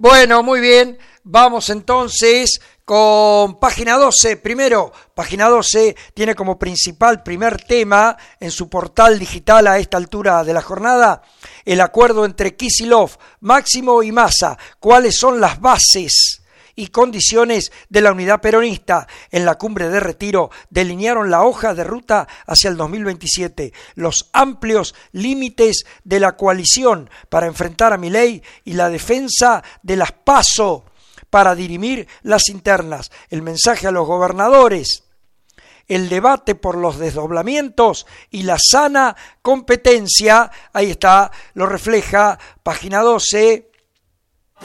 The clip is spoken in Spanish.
Bueno, muy bien. Vamos entonces con página 12. Primero, página 12 tiene como primer tema en su portal digital a esta altura de la jornada el acuerdo entre Kicillof, Máximo y Massa. ¿Cuáles son las bases y condiciones de la unidad peronista? En la cumbre de Retiro delinearon la hoja de ruta hacia el 2027, los amplios límites de la coalición para enfrentar a Milei y la defensa de las PASO para dirimir las internas, el mensaje a los gobernadores, el debate por los desdoblamientos y la sana competencia. Ahí está, lo refleja página 12.